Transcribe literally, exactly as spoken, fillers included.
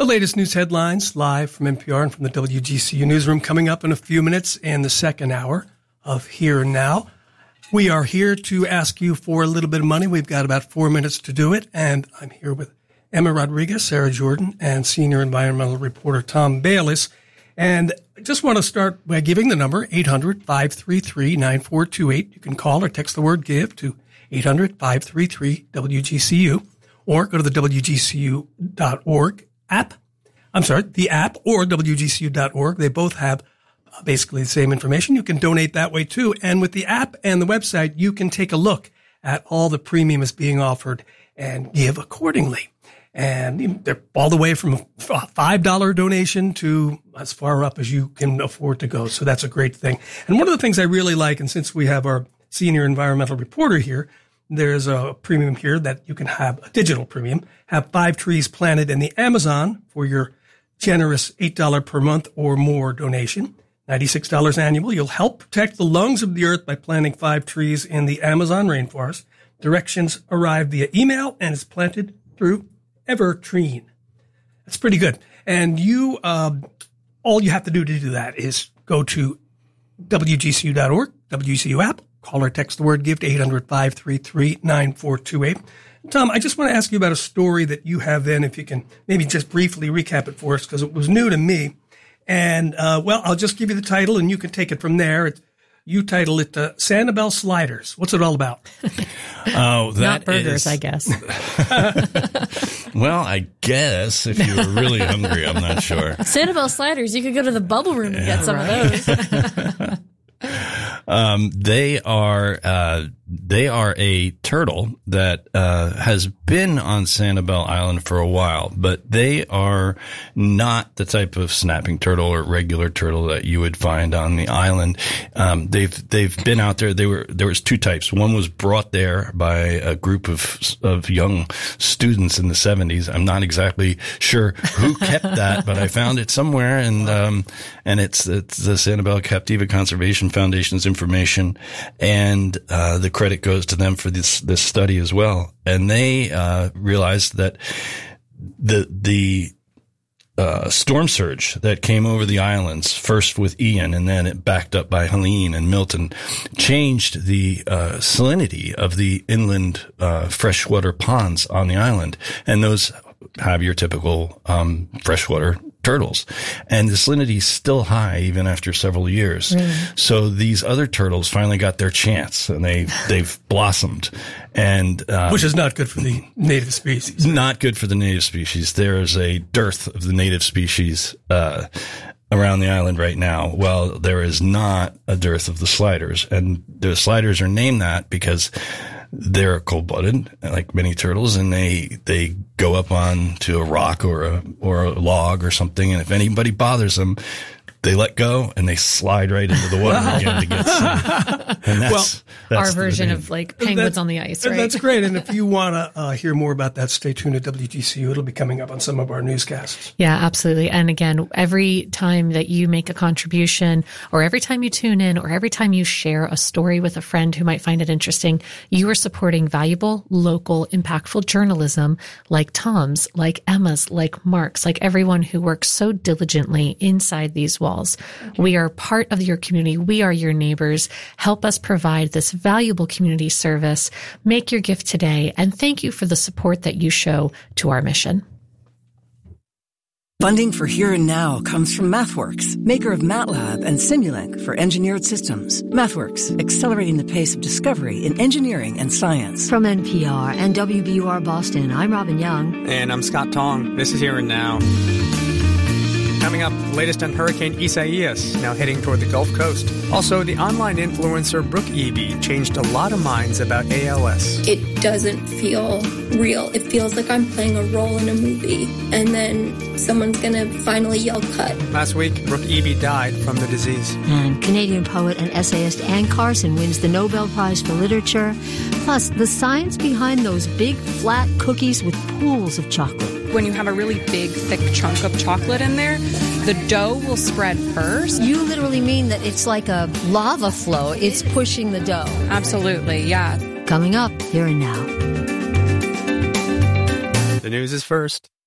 The latest news headlines live from N P R and from the W G C U newsroom coming up in a few minutes in the second hour of Here and Now. We are here to ask you for a little bit of money. We've got about four minutes to do it, and I'm here with Emma Rodriguez, Sarah Jordan, and senior environmental reporter Tom Bayliss. And I just want to start by giving the number eight hundred, five three three, nine four two eight. You can call or text the word GIVE to eight hundred, five three three, W G C U, or go to the W G C U dot org app. I'm sorry, the app or W G C U dot org. They both have basically the same information. You can donate that way too. And with the app and the website, you can take a look at all the premium is being offered and give accordingly. And they're all the way from a five dollar donation to as far up as you can afford to go. So that's a great thing. And one of the things I really like, and since we have our senior environmental reporter here, there's a premium here that you can have, a digital premium, have five trees planted in the Amazon for your generous eight dollars per month or more donation, ninety-six dollars annual. You'll help protect the lungs of the earth by planting five trees in the Amazon rainforest. Directions arrive via email and is planted through Evertreen. That's pretty good. And you, uh, all you have to do to do that is go to W G C U dot org, W G C U app, call or text the word GIVE to eight hundred, five three three, nine four two eight. Tom, I just want to ask you about a story that you have then, if you can maybe just briefly recap it for us, because it was new to me. And, uh, well, I'll just give you the title and you can take it from there. It's, you title it uh, Sanibel Sliders. What's it all about? Oh, that Not burgers, is... I guess. Well, I guess if you were really hungry, I'm not sure. Sanibel Sliders, you could go to the bubble room and yeah, get some right. of those. Um, they are, uh, they are a turtle that, uh, has been on Sanibel Island for a while, but they are not the type of snapping turtle or regular turtle that you would find on the island. Um, they've, they've been out there. They were, there was two types. One was brought there by a group of, of young students in the seventies. I'm not exactly sure who kept that, but I found it somewhere, and, um, and it's, it's the Sanibel Captiva Conservation Foundation's information, and uh the credit goes to them for this this study as well. And they uh realized that the the uh storm surge that came over the islands, first with Ian and then it backed up by Helene and Milton, changed the uh salinity of the inland uh freshwater ponds on the island, and those have your typical um freshwater turtles, and the salinity is still high even after several years. Really? So these other turtles finally got their chance, and they they've blossomed, and um, which is not good for the native species. Not good for the native species. There is a dearth of the native species uh around the island right now. Well, there is not a dearth of the sliders, and the sliders are named that because they're cold-blooded, like many turtles, and they they go up on to a rock or a or a log or something, and if anybody bothers them, they let go and they slide right into the water again to get some. And that's, well, that's our version of like penguins on the ice, right? That's great. And if you want to uh, hear more about that, stay tuned at W G C U. It'll be coming up on some of our newscasts. Yeah, absolutely. And again, every time that you make a contribution, or every time you tune in, or every time you share a story with a friend who might find it interesting, you are supporting valuable, local, impactful journalism like Tom's, like Emma's, like Mark's, like everyone who works so diligently inside these walls. We are part of your community. We are your neighbors. Help us provide this valuable community service. Make your gift today, and thank you for the support that you show to our mission. Funding for Here and Now comes from MathWorks, maker of MATLAB and Simulink for engineered systems. MathWorks, accelerating the pace of discovery in engineering and science. From N P R and W B U R Boston, I'm Robin Young. And I'm Scott Tong. This is Here and Now. Coming up, latest on Hurricane Isaias, now heading toward the Gulf Coast. Also, the online influencer Brooke Eby changed a lot of minds about A L S. It doesn't feel real. It feels like I'm playing a role in a movie, and then someone's going to finally yell cut. Last week, Brooke Eby died from the disease. And Canadian poet and essayist Anne Carson wins the Nobel Prize for Literature. Plus, the science behind those big, flat cookies with pools of chocolate. When you have a really big, thick chunk of chocolate in there, the dough will spread first. You literally mean that it's like a lava flow. It's pushing the dough. Absolutely, yeah. Coming up, Here and Now. The news is first.